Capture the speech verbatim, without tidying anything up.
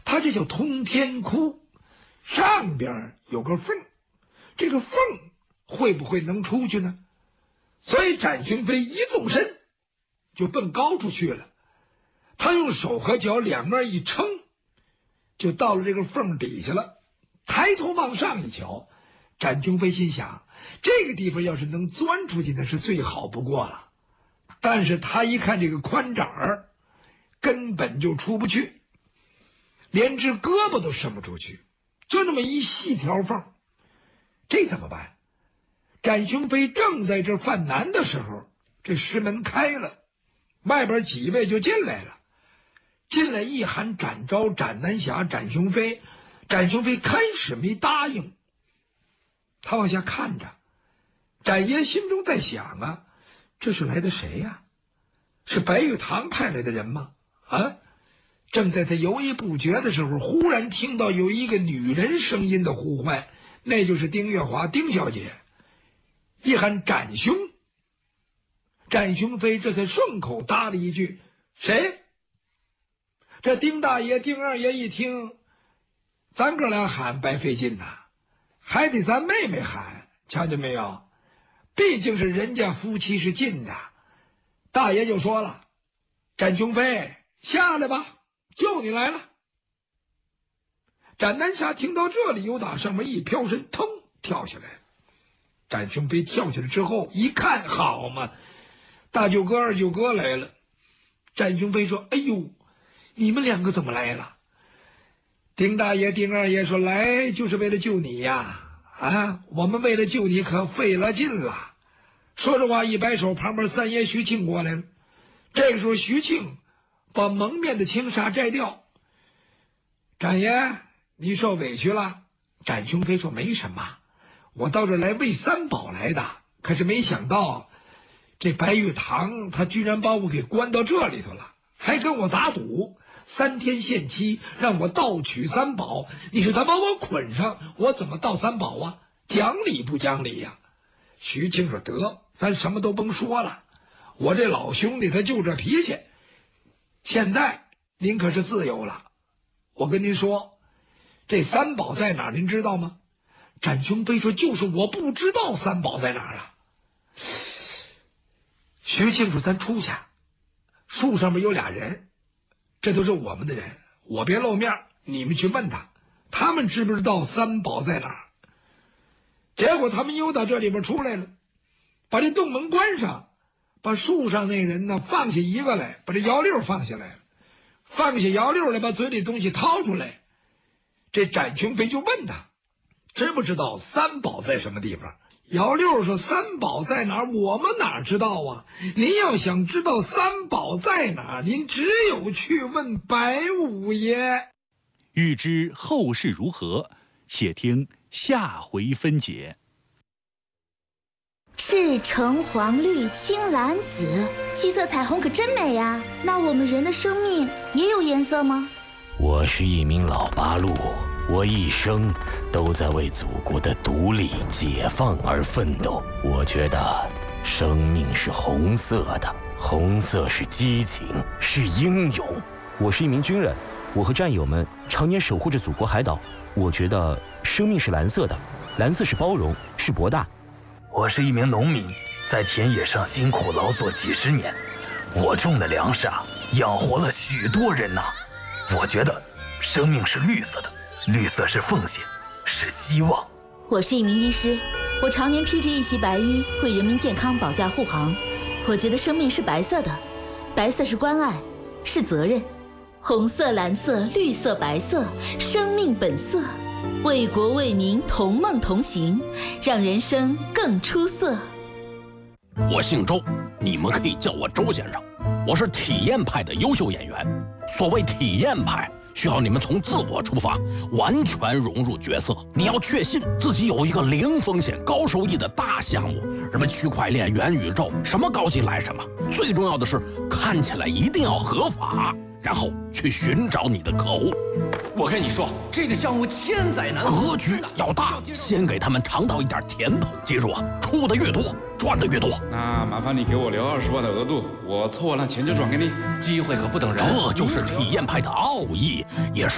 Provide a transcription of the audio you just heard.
它这叫通天窟，上边有个缝，这个缝会不会能出去呢？所以展雄飞一纵身就奔高处去了，他用手和脚两面一撑，就到了这个缝底下了。抬头往上一瞧，展雄飞心想，这个地方要是能钻出去那是最好不过了。但是他一看这个宽窄儿，根本就出不去，连只胳膊都伸不出去，就那么一细条缝，这怎么办？展雄飞正在这犯难的时候，这石门开了，外边几位就进来了。进来一喊展昭、展南侠、展雄飞，展雄飞开始没答应，他往下看着。展爷心中在想啊，这是来的谁呀、啊？是白玉堂派来的人吗？啊！正在他犹豫不决的时候，忽然听到有一个女人声音的呼唤，那就是丁月华，丁小姐。一喊展兄，展雄飞这才顺口答了一句：“谁？”这丁大爷、丁二爷一听，咱哥俩喊白费劲呐，还得咱妹妹喊，瞧见没有？毕竟是人家夫妻是近的。大爷就说了：“展雄飞，下来吧，就你来了。”展南侠听到这里，又打上面一飘身，腾跳下来了。展雄飞跳下来之后一看，好嘛，大舅哥、二舅哥来了。展雄飞说：“哎呦，你们两个怎么来了？”丁大爷、丁二爷说：“来就是为了救你呀！啊，我们为了救你可费了劲了。”说着话一摆手，旁边三爷徐庆过来了。这个时候徐庆把蒙面的青纱摘掉。展爷，你受委屈了？展雄飞说：“没什么，我到这来为三宝来的，可是没想到这白玉堂他居然把我给关到这里头了，还跟我打赌三天限期让我盗取三宝。你说他把我捆上，我怎么盗三宝啊？讲理不讲理呀、啊？”徐庆说：“得，咱什么都甭说了，我这老兄弟他就这脾气。现在您可是自由了，我跟您说，这三宝在哪儿您知道吗？”展雄飞说：“就是我不知道三宝在哪儿啊。”徐庆说：“咱出去，树上面有俩人，这都是我们的人，我别露面，你们去问他，他们知不知道三宝在哪儿？”结果他们又到这里边出来了，把这洞门关上，把树上那人呢放下一个来，把这摇六放下来了，放下摇六来，把嘴里东西掏出来。这展雄飞就问他，知不知道三宝在什么地方？姚六说：“三宝在哪儿？我们哪知道啊？您要想知道三宝在哪儿，您只有去问白五爷。” 欲知后事如何，且听下回分解。 是橙黄绿青蓝紫，七色彩虹可真美呀！那我们人的生命也有颜色吗？ 我是一名老八路，我一生都在为祖国的独立解放而奋斗。我觉得生命是红色的，红色是激情，是英勇。 我是一名军人，我和战友们常年守护着祖国海岛。我觉得生命是蓝色的，蓝色是包容，是博大。 我是一名农民，在田野上辛苦劳作几十年，我种的粮食啊，养活了许多人呐、啊。我觉得生命是绿色的，绿色是奉献，是希望。 我是一名医师，我常年披着一袭白衣，为人民健康保驾护航。我觉得生命是白色的，白色是关爱，是责任。红色、蓝色、绿色、白色，生命本色，为国为民同梦同行，让人生更出色。 我姓周，你们可以叫我周先生。我是体验派的优秀演员。所谓体验派，需要你们从自我出发，完全融入角色。你要确信自己有一个零风险高收益的大项目，什么区块链、元宇宙，什么高进来什么。最重要的是，看起来一定要合法，然后去寻找你的客户。 我跟你说，这个项目千载难逢， 格局要大，先给他们尝到一点甜头。记住啊，出的越多，赚的越多。 那麻烦你给我留二十万的额度，我凑完了钱就转给你。 机会可不等人， 这就是体验派的奥义，也是